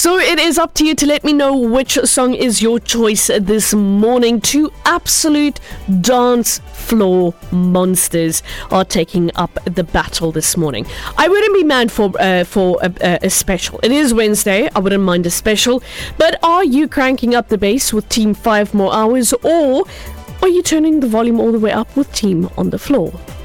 So it is up to you to let me know which song is your choice this morning. Two absolute dance floor monsters are taking up the battle this morning. I wouldn't be mad for a special. It is Wednesday. I wouldn't mind a special. But are you cranking up the bass with Team 5 More Hours, or are you turning the volume all the way up with Team on the Floor?